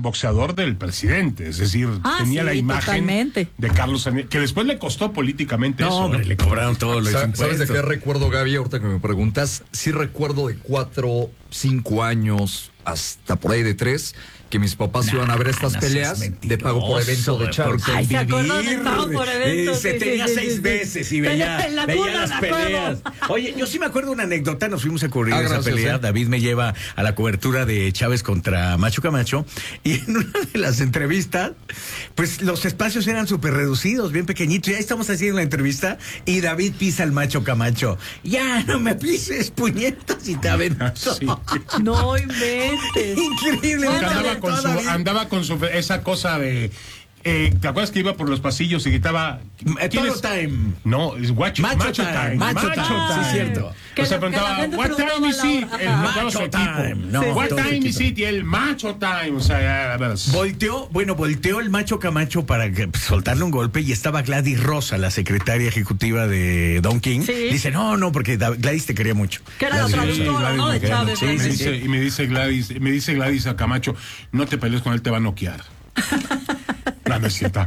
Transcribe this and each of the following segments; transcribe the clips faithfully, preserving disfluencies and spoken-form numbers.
boxeador del presidente, es decir, ah, tenía sí, la imagen totalmente. de Carlos Salinas, que después le costó políticamente no, eso. Hombre, ¿no? le cobraron todos los ¿Sabes impuestos. de qué recuerdo, Gaby? Ahorita que me preguntas, sí recuerdo de cuatro, cinco años, hasta por ahí de tres, que mis papás nah, iban a ver estas no peleas de pago por evento de Charles. Ay, ¿se acuerdan de pago por evento? Eh, se sí, tenía sí, seis sí, veces sí. y veía, la veía cuna, las la peleas. Oye, yo sí me acuerdo una anécdota, nos fuimos a cubrir ah, esa gracias, pelea. ¿eh? David me lleva a la cobertura de Chávez contra Macho Camacho y en una de las entrevistas, pues los espacios eran súper reducidos, bien pequeñitos. Ya estamos haciendo la entrevista y David pisa al Macho Camacho. Ya no me pises, puñetas, y te aventó. Sí. No inventes. Increíble. Andaba con, su, andaba con su esa cosa de eh, ¿te acuerdas que iba por los pasillos y gritaba Toro Time? No, es guacho, Macho, macho time, time, macho, macho time, time. sí, cierto. Que o sea, preguntaba, what time is it? El macho time. No, what time is it? Y el macho time. O sea, a ver. Volteó, bueno, volteó el Macho Camacho para que, pues, soltarle un golpe y estaba Gladys Rosa, la secretaria ejecutiva de Don King. Sí. Dice, no, no, porque Gladys te quería mucho. Que era la traductora, ¿no? De Chávez. Sí, me sí, dice, sí. y me dice Gladys, me dice Gladys a Camacho, no te pelees con él, te va a noquear. La mesita.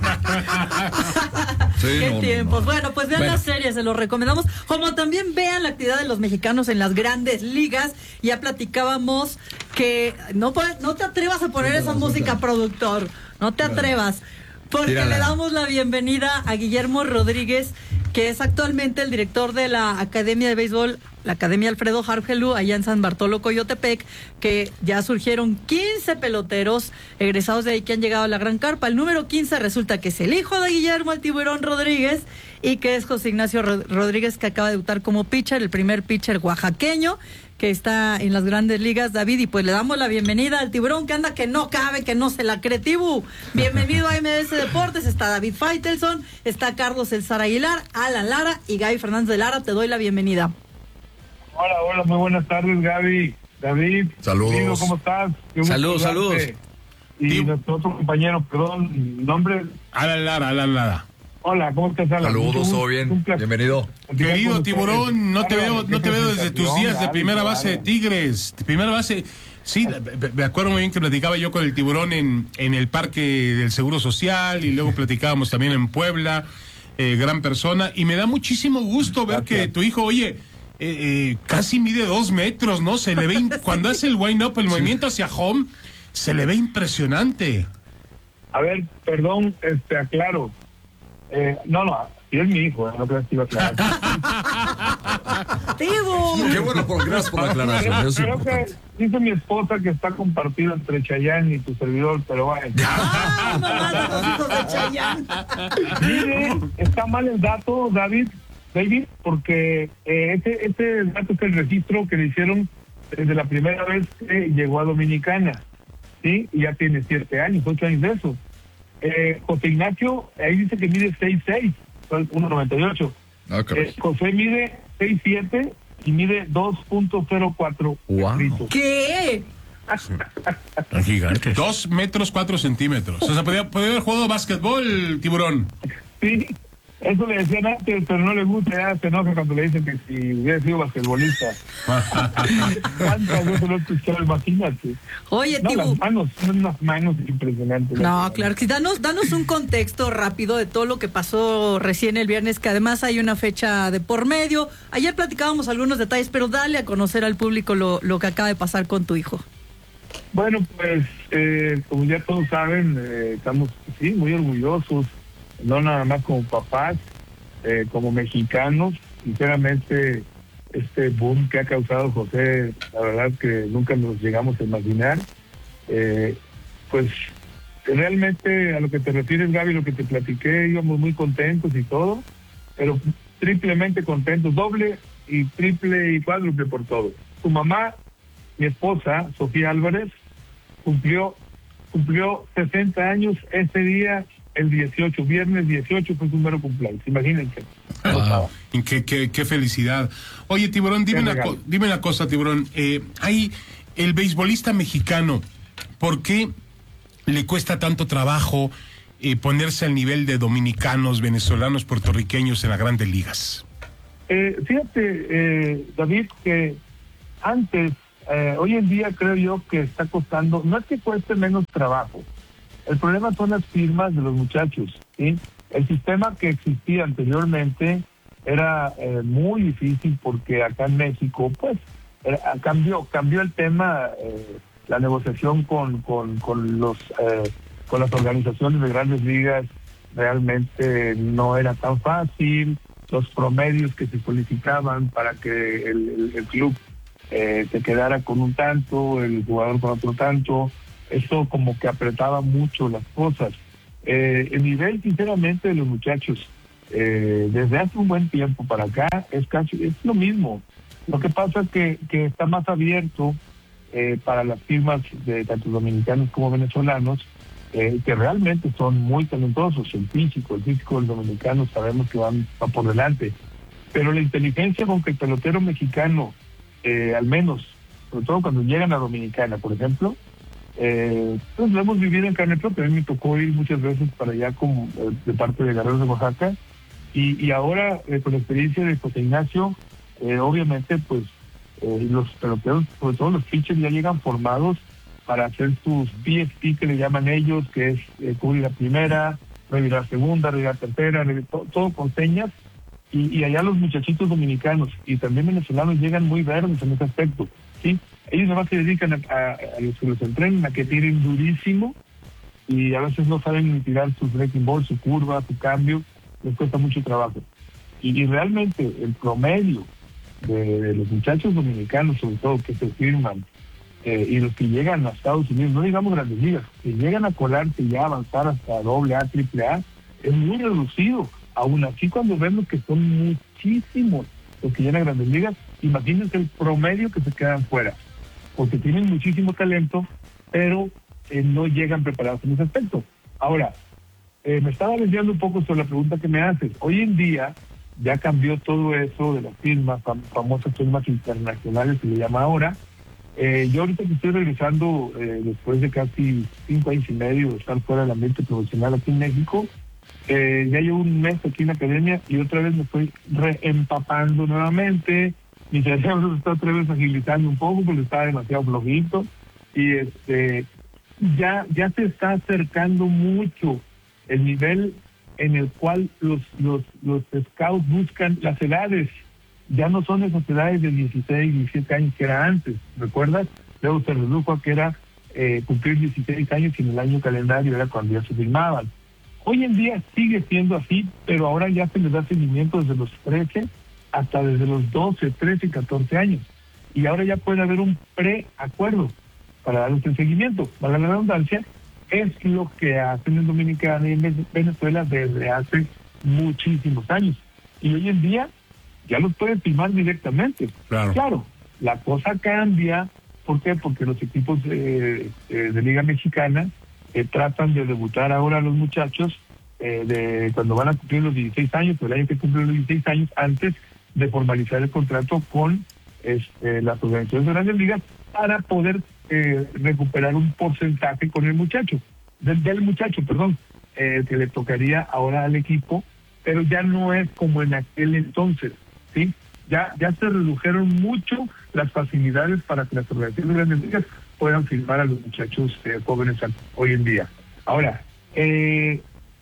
Sí, Qué no, tiempos. no, no. Bueno, pues vean Bueno. las series, se los recomendamos. Como también vean la actividad de los mexicanos en las grandes ligas. Ya platicábamos que no, puedes- no te atrevas a poner esa música, productor. No te atrevas. Porque Tírala. le damos la bienvenida a Guillermo Rodríguez, que es actualmente el director de la Academia de Béisbol, la Academia Alfredo Harpelú, allá en San Bartolo, Coyotepec, que ya surgieron quince peloteros egresados de ahí que han llegado a la Gran Carpa. El número quince resulta que es el hijo de Guillermo, el Tiburón Rodríguez, y que es José Ignacio Rod- Rodríguez, que acaba de debutar como pitcher, el primer pitcher oaxaqueño, que está en las grandes ligas, David, y pues le damos la bienvenida al Tiburón, que anda que no cabe, que no se la cree, Tibu. Bienvenido a M S Deportes, está David Faitelson, está Carlos Elzar Aguilar, Alan Lara y Gaby Fernández de Lara, te doy la bienvenida. Hola, hola, muy buenas tardes, Gaby, David. Saludos. Amigo, ¿cómo estás? Qué gusto Saludos, saludarte. saludos. Y Tío. nuestro otro compañero, perdón, nombre. Alan Lara, Alan Lara. Hola, ¿cómo estás, Alan? Saludos, Un- todo un bien. placer. Bienvenido. Querido Tiburón, no te Claro, veo, qué no te veo desde tus presentación, días de Gaby, primera base de claro. Tigres. De primera base, sí, me- me acuerdo muy bien que platicaba yo con el Tiburón en, en el Parque del Seguro Social y luego platicábamos también en Puebla, eh, gran persona, y me da muchísimo gusto ver que tu hijo, oye, eh, eh, casi mide dos metros, ¿no? Se le ve, in- cuando hace el wind up, el movimiento hacia home, se le ve impresionante. A ver, perdón, este, aclaro. Eh, no, no, sí es mi hijo, eh, no creas que iba a aclarar. ¡Tibu! Qué bueno, por, gracias por la aclaración. Creo, Eso es creo que importante. dice mi esposa que está compartido entre Chayanne y tu servidor, pero bueno. ¡Ah, mamá de los hijos de Chayanne! Mire, está mal el dato, David, David, porque eh, ese, ese dato es el registro que le hicieron desde la primera vez que llegó a Dominicana, ¿sí? Y ya tiene siete años, ocho años de eso. Eh, José Ignacio, ahí dice que mide seis seis, uno noventa y ocho. Ah, caray. Eh, José mide seis siete y mide dos punto cero cuatro. Wow. ¿Qué? Gigantes. Dos metros cuatro centímetros. O sea, podía, podía haber jugado básquetbol, Tiburón. Sí, eso le decían antes, pero no le gusta, ya se enoja cuando le dicen que si hubiera sido basquetbolista. ¿Cuántas veces lo he escuchado? Imagínate. Oye, No, Tibu. las manos, son unas manos impresionantes. No, claro que sí. Danos, danos un contexto rápido de todo lo que pasó recién el viernes, que además hay una fecha de por medio. Ayer platicábamos algunos detalles, pero dale a conocer al público lo, lo que acaba de pasar con tu hijo. Bueno, pues, eh, como ya todos saben, eh, estamos, sí, muy orgullosos, no nada más como papás, eh, como mexicanos. Sinceramente, este boom que ha causado José, la verdad que nunca nos llegamos a imaginar. Eh, pues, realmente a lo que te refieres, Gaby, lo que te platiqué, íbamos muy contentos y todo, pero triplemente contentos, doble y triple y cuádruple por todo. Tu mamá, mi esposa, Sofía Álvarez, cumplió cumplió sesenta años ese día, el dieciocho, viernes dieciocho fue su mero cumpleaños, imagínense. Wow. Y qué, qué, qué felicidad. Oye, Tiburón, dime, Qué una, regalo. co- dime una cosa, Tiburón. Eh, hay el beisbolista mexicano, ¿por qué le cuesta tanto trabajo eh, ponerse al nivel de dominicanos, venezolanos, puertorriqueños en las grandes ligas? Eh, fíjate, eh, David, que antes, eh, hoy en día creo yo que está costando, no es que cueste menos trabajo, el problema son las firmas de los muchachos, ¿sí? El sistema que existía anteriormente era eh, muy difícil porque acá en México, pues, eh, cambió, cambió el tema, eh, la negociación con, con, con los, eh, con las organizaciones de grandes ligas realmente no era tan fácil, los promedios que se solicitaban para que el, el, el club eh, se quedara con un tanto, el jugador con otro tanto, eso como que apretaba mucho las cosas. Eh, el nivel, sinceramente, de los muchachos, eh, desde hace un buen tiempo para acá, es casi es lo mismo. Lo que pasa es que, que está más abierto eh, para las firmas de tanto dominicanos como venezolanos, eh, que realmente son muy talentosos. El físico, el físico del dominicano sabemos que van, van por delante. Pero la inteligencia con que el pelotero mexicano, eh, al menos, sobre todo cuando llegan a Dominicana, por ejemplo, Eh, pues lo hemos vivido en carne propia. A mí me tocó ir muchas veces para allá como eh, de parte de Guerreros de Oaxaca y, y ahora eh, con la experiencia de José Ignacio, eh, obviamente pues eh, los peloteros, sobre todo los pitchers, ya llegan formados para hacer sus P F P que le llaman ellos, que es eh, cubrir la primera, revirar segunda, revirar tercera, revirar, to, todo con señas, y, y allá los muchachitos dominicanos y también venezolanos llegan muy verdes en ese aspecto, ¿sí? Ellos nada más se dedican a, a, a los que los entrenan, a que tiren durísimo y a veces no saben ni tirar su breaking ball, su curva, su cambio, les cuesta mucho trabajo. Y, y realmente el promedio de, de los muchachos dominicanos, sobre todo, que se firman eh, y los que llegan a Estados Unidos, no digamos grandes ligas, que llegan a colarse y a avanzar hasta doble A, triple A, es muy reducido. Aún así, cuando vemos que son muchísimos los que llegan a grandes ligas, imagínense el promedio que se quedan fuera, porque tienen muchísimo talento, pero eh, no llegan preparados en ese aspecto. Ahora, eh, me estaba leyendo un poco sobre la pregunta que me haces. Hoy en día ya cambió todo eso de las firmas, fam famosas firmas internacionales, se le llama ahora. Eh, yo ahorita que estoy regresando, eh, después de casi cinco años y medio de estar fuera del ambiente profesional aquí en México, eh, ya llevo un mes aquí en la academia y otra vez me estoy reempapando nuevamente. Mi cerebro se está otra vez agilizando un poco porque estaba demasiado flojito y este ya ya se está acercando mucho el nivel en el cual los los los scouts buscan las edades. Ya no son esas edades de dieciséis, diecisiete años que era antes, ¿recuerdas? Luego se redujo a que era eh, cumplir dieciséis años y en el año calendario era cuando ya se firmaban. Hoy en día sigue siendo así, pero ahora ya se les da seguimiento desde los trece hasta desde los doce, trece, catorce años. Y ahora ya puede haber un preacuerdo para darles el seguimiento. Para la redundancia, es lo que hacen en Dominicana y en Venezuela desde hace muchísimos años. Y hoy en día ya los pueden firmar directamente. Claro. Claro, la cosa cambia. ¿Por qué? Porque los equipos eh, eh, de Liga Mexicana eh, tratan de debutar ahora a los muchachos eh, de cuando van a cumplir los dieciséis años, o el año que cumplen los dieciséis años, antes de formalizar el contrato con este, las organizaciones de grandes ligas para poder eh, recuperar un porcentaje con el muchacho, del, del muchacho, perdón, eh, que le tocaría ahora al equipo, pero ya no es como en aquel entonces, ¿sí? Ya, ya se redujeron mucho las facilidades para que las organizaciones de grandes ligas puedan firmar a los muchachos eh, jóvenes hoy en día. Ahora, eh,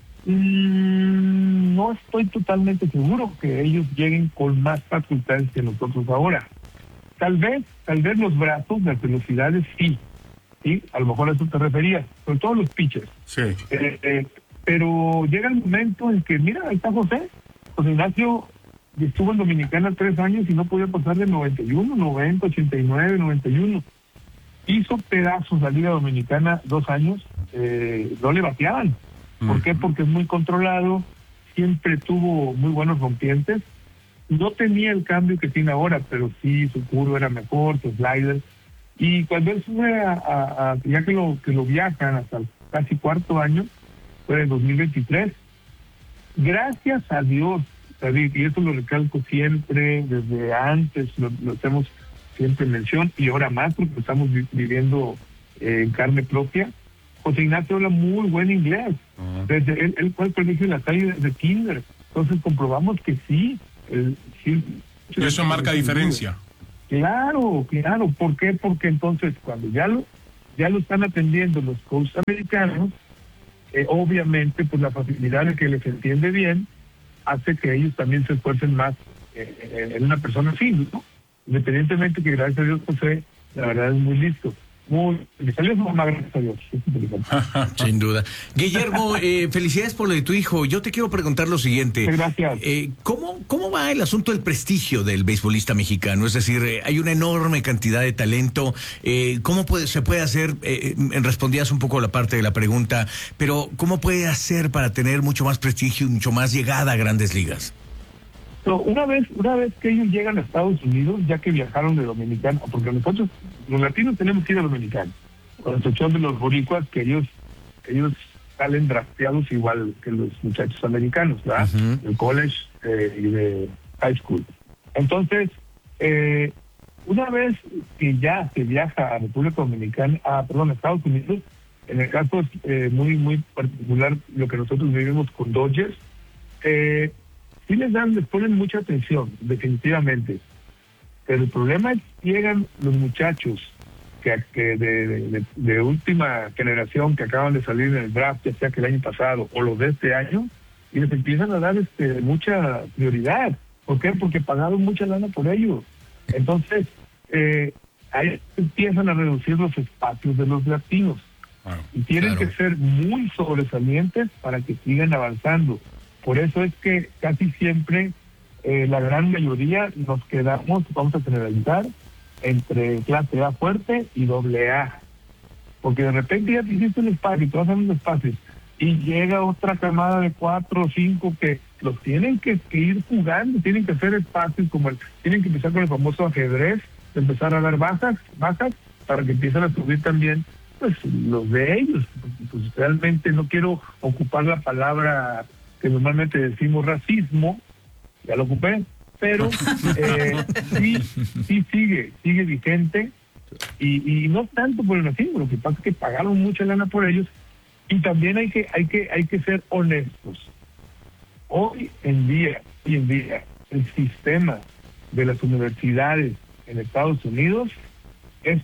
Mm, no estoy totalmente seguro que ellos lleguen con más facultades que nosotros ahora. Tal vez, tal vez los brazos, las velocidades, sí, sí, a lo mejor a eso te referías, sobre todo los pitchers. Sí. Eh, eh, pero llega el momento en que, mira, ahí está José, José Ignacio estuvo en Dominicana tres años y no podía pasar de noventa y uno, noventa, ochenta y nueve, noventa y uno. Hizo pedazos la Liga Dominicana dos años, eh, no le bateaban. ¿Por qué? Porque es muy controlado, siempre tuvo muy buenos rompientes, no tenía el cambio que tiene ahora, pero sí su curva era mejor, su slider, y cuando él sube a, a, a ya que lo que lo viajan hasta el casi cuarto año, fue en dos mil veintitrés, gracias a Dios, David, y eso lo recalco siempre, desde antes lo, lo hacemos siempre en mención, y ahora más porque lo estamos vi, viviendo eh, en carne propia. José Ignacio habla muy buen inglés. Uh-huh. Desde él, él fue al colegio en la calle desde kinder. Entonces comprobamos que sí. El, sí y eso marca diferencia. Claro, claro. ¿Por qué? Porque entonces cuando ya lo ya lo están atendiendo los coaches americanos, eh, obviamente pues la facilidad de que les entiende bien hace que ellos también se esfuercen más eh, en una persona así, ¿no? Independientemente que gracias a Dios José, la verdad es muy listo. Muy, le salió su mamá, gracias a Dios. Sin duda. Guillermo, eh, felicidades por lo de tu hijo. Yo te quiero preguntar lo siguiente. Gracias. Eh, ¿cómo, ¿Cómo va el asunto del prestigio del beisbolista mexicano? Es decir, eh, hay una enorme cantidad de talento. Eh, ¿Cómo puede, se puede hacer? Eh, respondías un poco la parte de la pregunta, pero ¿cómo puede hacer para tener mucho más prestigio y mucho más llegada a grandes ligas? So, una vez una vez que ellos llegan a Estados Unidos, ya que viajaron de Dominicana, porque nosotros, los latinos, tenemos que ir a Dominicana, con excepción de los boricuas, que ellos ellos salen drafteados igual que los muchachos americanos, ¿verdad? Uh-huh. Del college eh, y de high school. Entonces, eh, una vez que ya se viaja a República Dominicana, a, perdón, a Estados Unidos, en el caso eh, muy, muy particular, lo que nosotros vivimos con Dodgers, eh, sí les dan, les ponen mucha atención, definitivamente. Pero el problema es que llegan los muchachos que, que de, de, de última generación que acaban de salir en el draft, ya sea que el año pasado o los de este año, y les empiezan a dar este mucha prioridad. ¿Por qué? Porque pagaron mucha lana por ellos. Entonces, eh, ahí empiezan a reducir los espacios de los latinos. Wow, y tienen claro. que ser muy sobresalientes para que sigan avanzando. Por eso es que casi siempre eh, la gran mayoría nos quedamos, vamos a generalizar, entre clase A fuerte y doble A. Porque de repente ya te hiciste un espacio y te vas a hacer un espacio y llega otra camada de cuatro o cinco que los tienen que, que ir jugando, tienen que hacer espacios como el, tienen que empezar con el famoso ajedrez, de empezar a dar bajas, bajas para que empiecen a subir también pues los de ellos. Pues realmente no quiero ocupar la palabra que normalmente decimos racismo, ya lo ocupé, pero eh, sí, sí sigue, sigue vigente, y, y no tanto por el racismo, lo que pasa es que pagaron mucha lana por ellos, y también hay que, hay que, hay que ser honestos. Hoy en día, hoy en día, el sistema de las universidades en Estados Unidos es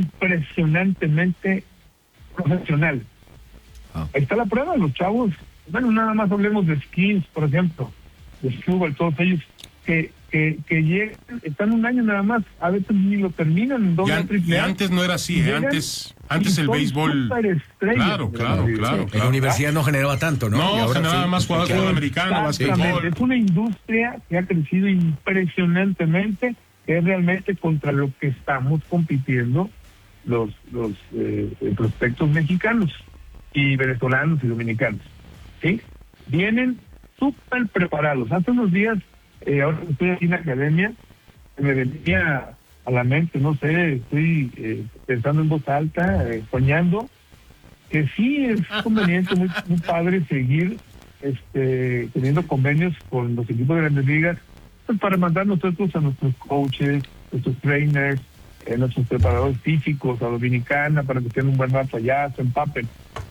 impresionantemente profesional. Oh. Ahí está la prueba, los chavos. Bueno, nada más hablemos de skins, por ejemplo, de Stewart, todos ellos que, que, que llegan, están un año nada más, a veces ni lo terminan. Y, an, y antes no era así, ¿eh? antes antes el béisbol... Claro, claro, sí, claro, sí. claro. La universidad no generaba tanto, ¿no? No, ahora generaba sí, más jugadores claro. americanos, básquetbol. Es una industria que ha crecido impresionantemente, que es realmente contra lo que estamos compitiendo los, los eh, prospectos mexicanos y venezolanos y dominicanos. ¿Sí? Vienen súper preparados. Hace unos días, eh, ahora que estoy aquí en la academia, me venía a la mente, no sé, estoy eh, pensando en voz alta, eh, soñando, que sí es conveniente, muy, muy padre seguir este, teniendo convenios con los equipos de grandes ligas, pues para mandar nosotros a nuestros coaches, nuestros trainers, eh, nuestros preparadores físicos a Dominicana para que tengan un buen rato allá, se empapen.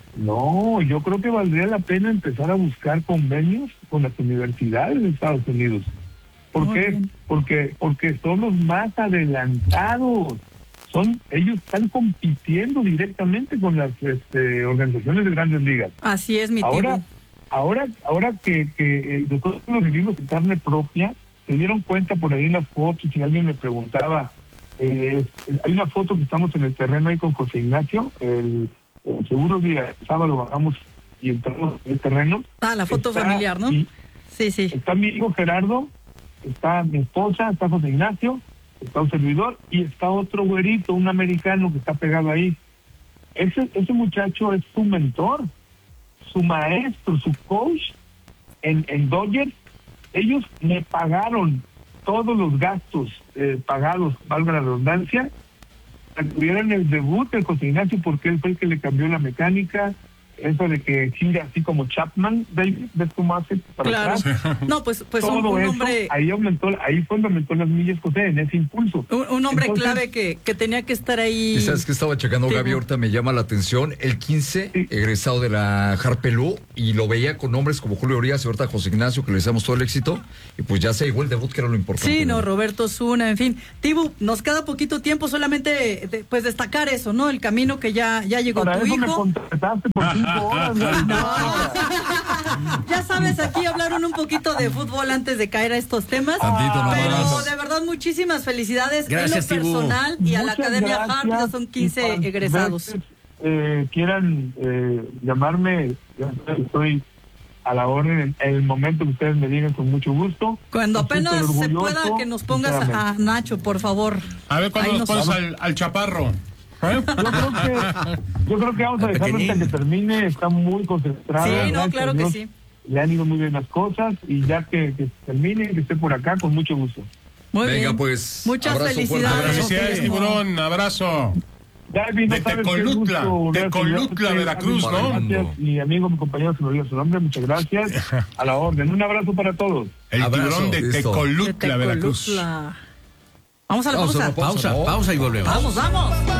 No, yo creo que valdría la pena empezar a buscar convenios con las universidades de Estados Unidos. ¿Por Muy qué? Bien. Porque porque son los más adelantados. Son ellos están compitiendo directamente con las este, organizaciones de grandes ligas. Así es, mi tío. Ahora, ahora, ahora que, que eh, nosotros lo vivimos en carne propia, se dieron cuenta por ahí en las fotos, y alguien me preguntaba, eh, hay una foto que estamos en el terreno ahí con José Ignacio, el El seguro día sábado bajamos y entramos en el terreno. Ah, la foto está, familiar, ¿no? Y, sí, sí. Está mi hijo Gerardo, está mi esposa, está José Ignacio, está un servidor y está otro güerito, un americano que está pegado ahí. Ese ese muchacho es su mentor, su maestro, su coach en, en Dodgers. Ellos me pagaron todos los gastos eh, pagados, valga la redundancia, tuvieran el debut de José Ignacio porque él fue el que le cambió la mecánica, eso de que gira así como Chapman, David, ¿ves cómo hace para Claro. atrás? No, pues, pues un, Todo un eso, hombre, ahí aumentó, ahí fue donde aumentó las millas, José, en ese impulso. un, un hombre Entonces, clave que, que tenía que estar ahí. Y sabes que estaba checando, Sí, Gaby, ¿no? ahorita me llama la atención, el quince, Sí. egresado de la Harpelú, y lo veía con nombres como Julio Urias y ahorita José Ignacio, que le deseamos todo el éxito, y pues ya se llegó el debut, que era lo importante. Sí, no, Roberto Zuna, en fin. Tibu, nos queda poquito tiempo, solamente de- pues destacar eso, ¿no? El camino que ya, ya llegó Para tu eso me hijo. contrataste por cinco horas. güey. Ya sabes, aquí hablaron un poquito de fútbol antes de caer a estos temas. Tantito nomás. Pero de verdad, muchísimas felicidades Gracias, en lo Tibu. personal y a la Muchas Academia gracias. Hart, ya son Y quince cuantas egresados. veces, eh, quieran eh, llamarme, ya estoy a la orden en el momento que ustedes me digan, con mucho gusto. Cuando Estoy apenas se orgulloso, pueda, que nos pongas a, sinceramente. a Nacho, por favor. A ver cuándo Ahí nos nos- pones al, al chaparro. ¿Eh? Yo creo que, yo creo que vamos a dejarlo hasta que termine. Está muy concentrado. Sí, no, gracias a claro que Dios. sí. Le han ido muy bien las cosas y ya que, que termine, que esté por acá, con mucho gusto. Muy Venga, bien. pues, Muchas abrazo fuerte, felicidades. Felicidades, Guillermo. tiburón. Abrazo. Gaby, no De sabes qué Tecolutla, gusto volver a Tecolutla, saludarte. Veracruz, Muchas ¿no? Gracias, mi amigo, mi compañero, se me olvidó su nombre, muchas gracias. A la orden. Un abrazo para todos. El Abrazo. tiburón de Listo. Tecolutla, De Veracruz. Tecolutla. Vamos a la Vamos a pausa. una pausa. Pausa, ¿no? pausa y volvemos. Vamos, vamos.